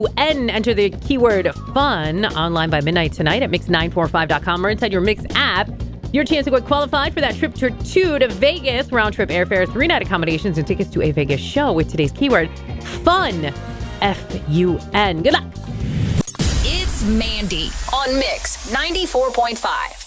Enter the keyword fun online by midnight tonight at mix945.com or inside your Mix app. Your chance to get qualified for that trip to Vegas, round trip airfare, 3-night accommodations, and tickets to a Vegas show with today's keyword fun. F-U-N. Good luck. It's Mandy on Mix 94.5.